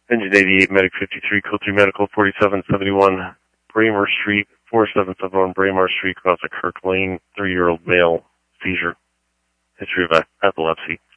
Engine 88, Medic 53, Code 3 Medical 4771, Braemar Street, 4771 Braemar Street, across a Kirk Lane, 3-year-old male, seizure, history of epilepsy.